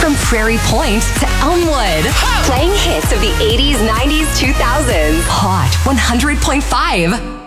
From Prairie Point to Elmwood. Playing hits of the 80s, 90s, 2000s. Hot 100.5.